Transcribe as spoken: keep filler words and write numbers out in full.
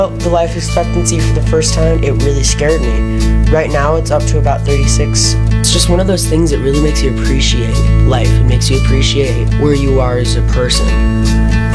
The life expectancy for the first time, it really scared me. Right now it's up to about thirty-six. It's just one of those things that really makes you appreciate life. It makes you appreciate where you are as a person.